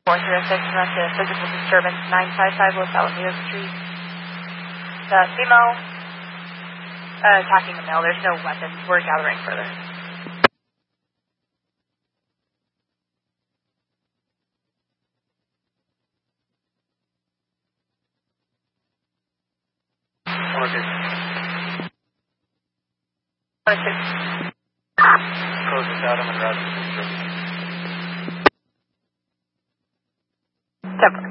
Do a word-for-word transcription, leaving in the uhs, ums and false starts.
four zero six, and that's a physical disturbance, nine five five Los Alamitos Street. The female uh, attacking the male. There's no weapons. We're gathering further. one oh six. one oh six. Close this out. I'm going to route this. Temper.